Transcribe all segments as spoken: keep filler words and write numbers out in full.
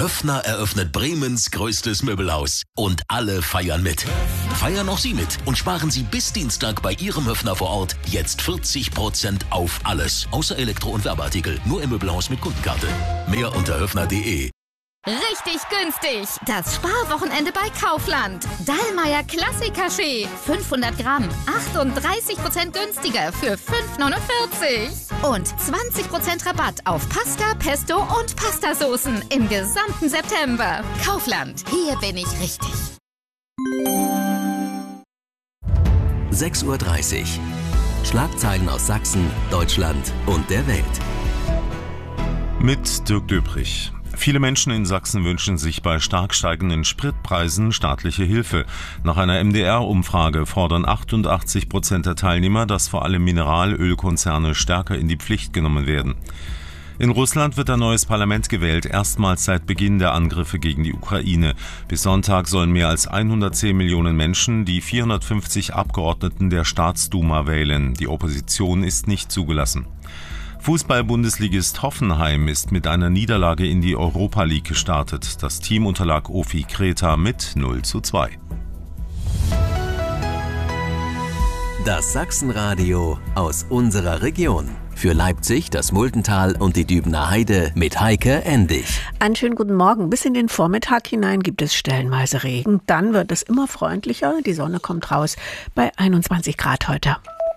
Höffner eröffnet Bremens größtes Möbelhaus. Und alle feiern mit. Feiern auch Sie mit und sparen Sie bis Dienstag bei Ihrem Höffner vor Ort jetzt vierzig Prozent auf alles. Außer Elektro- und Werbeartikel. Nur im Möbelhaus mit Kundenkarte. Mehr unter höffner punkt de. Richtig günstig. Das Sparwochenende bei Kaufland. Dallmayr Klassiker-Schee. fünfhundert Gramm. achtunddreißig Prozent günstiger für fünf neunundvierzig. Und zwanzig Prozent Rabatt auf Pasta, Pesto und Pastasoßen im gesamten September. Kaufland. Hier bin ich richtig. sechs Uhr dreißig. Schlagzeilen aus Sachsen, Deutschland und der Welt. Mit Dirk Döbrich. Viele Menschen in Sachsen wünschen sich bei stark steigenden Spritpreisen staatliche Hilfe. Nach einer M D R-Umfrage fordern achtundachtzig Prozent der Teilnehmer, dass vor allem Mineralölkonzerne stärker in die Pflicht genommen werden. In Russland wird ein neues Parlament gewählt, erstmals seit Beginn der Angriffe gegen die Ukraine. Bis Sonntag sollen mehr als hundertzehn Millionen Menschen die vierhundertfünfzig Abgeordneten der Staatsduma wählen. Die Opposition ist nicht zugelassen. Fußball-Bundesligist Hoffenheim ist mit einer Niederlage in die Europa League gestartet. Das Team unterlag O F I Kreta mit null zu zwei. Das Sachsenradio aus unserer Region. Für Leipzig, das Muldental und die Dübener Heide mit Heike Endig. Einen schönen guten Morgen. Bis in den Vormittag hinein gibt es stellenweise Regen. Dann wird es immer freundlicher. Die Sonne kommt raus bei einundzwanzig Grad heute.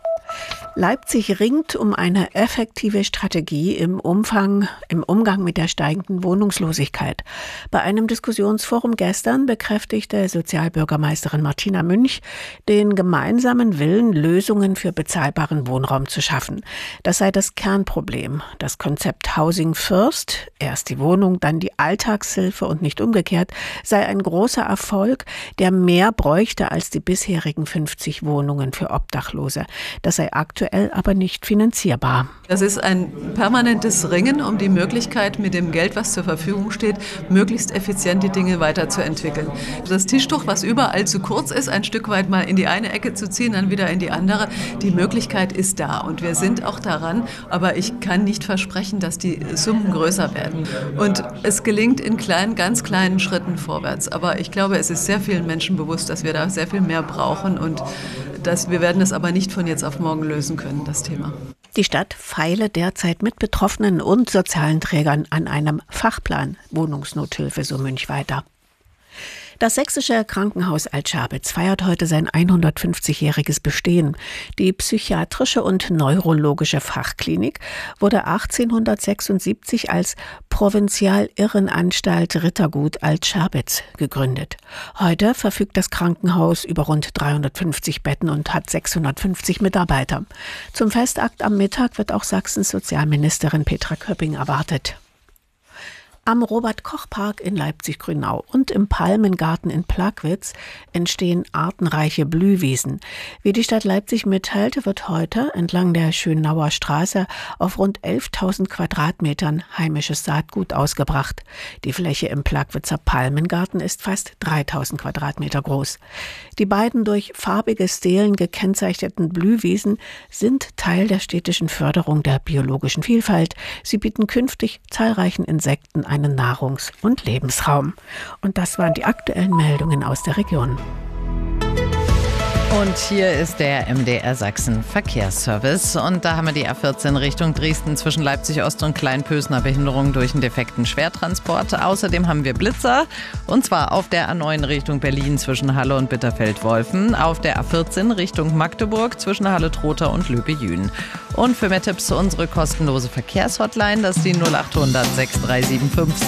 Leipzig ringt um eine effektive Strategie im Umfang, im Umgang mit der steigenden Wohnungslosigkeit. Bei einem Diskussionsforum gestern bekräftigte Sozialbürgermeisterin Martina Münch den gemeinsamen Willen, Lösungen für bezahlbaren Wohnraum zu schaffen. Das sei das Kernproblem. Das Konzept Housing First, erst die Wohnung, dann die Alltagshilfe und nicht umgekehrt, sei ein großer Erfolg, der mehr bräuchte als die bisherigen fünfzig Wohnungen für Obdachlose. Das sei aktuell aber nicht finanzierbar. Das ist ein permanentes Ringen um die Möglichkeit, mit dem Geld, was zur Verfügung steht, möglichst effizient die Dinge weiterzuentwickeln. Das Tischtuch, was überall zu kurz ist, ein Stück weit mal in die eine Ecke zu ziehen, dann wieder in die andere, die Möglichkeit ist da und wir sind auch daran, aber ich kann nicht versprechen, dass die Summen größer werden. Und es gelingt in kleinen, ganz kleinen Schritten vorwärts, aber ich glaube, es ist sehr vielen Menschen bewusst, dass wir da sehr viel mehr brauchen und dass wir werden es aber nicht von jetzt auf morgen lösen können, das Thema. Die Stadt feile derzeit mit Betroffenen und sozialen Trägern an einem Fachplan Wohnungsnothilfe, so Münch weiter. Das sächsische Krankenhaus Altschabitz feiert heute sein hundertfünfzigjähriges Bestehen. Die psychiatrische und neurologische Fachklinik wurde achtzehnhundertsechsundsiebzig als Provinzial-Irrenanstalt Rittergut Altschabitz gegründet. Heute verfügt das Krankenhaus über rund dreihundertfünfzig Betten und hat sechshundertfünfzig Mitarbeiter. Zum Festakt am Mittag wird auch Sachsens Sozialministerin Petra Köpping erwartet. Am Robert-Koch-Park in Leipzig-Grünau und im Palmengarten in Plagwitz entstehen artenreiche Blühwiesen. Wie die Stadt Leipzig mitteilte, wird heute entlang der Schönauer Straße auf rund elftausend Quadratmetern heimisches Saatgut ausgebracht. Die Fläche im Plagwitzer Palmengarten ist fast dreitausend Quadratmeter groß. Die beiden durch farbige Stelen gekennzeichneten Blühwiesen sind Teil der städtischen Förderung der biologischen Vielfalt. Sie bieten künftig zahlreichen Insekten einen Nahrungs- und Lebensraum. Und das waren die aktuellen Meldungen aus der Region. Und hier ist der M D R Sachsen Verkehrsservice. Und da haben wir die A vierzehn Richtung Dresden zwischen Leipzig Ost und Kleinpösner Behinderung durch einen defekten Schwertransport. Außerdem haben wir Blitzer. Und zwar auf der A neun Richtung Berlin zwischen Halle und Bitterfeld-Wolfen. Auf der A vierzehn Richtung Magdeburg zwischen Halle-Trotha und Löbe-Jühn. Und für mehr Tipps unsere kostenlose Verkehrshotline, das ist die null acht hundert sechs drei sieben fünf